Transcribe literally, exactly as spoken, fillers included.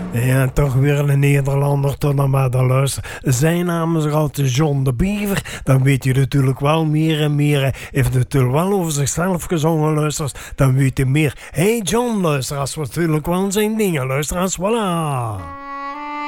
Ja, toch weer een Nederlander tot naar maar de luister. Zijn naam is altijd John de Bever. Dan weet je natuurlijk wel meer en meer. Hij heeft natuurlijk wel over zichzelf gezongen, luisteraars. Dan weet je meer. Hey John, luisteraars, wat natuurlijk wel zijn dingen, luisteraars. Voilà.